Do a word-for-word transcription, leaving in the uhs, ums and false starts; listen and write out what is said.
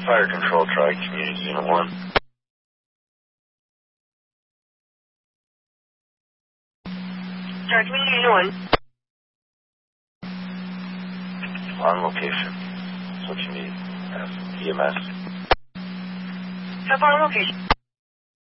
Fire control, try community unit one. Try community unit one. On location. That's what you need. E M S. How far on location?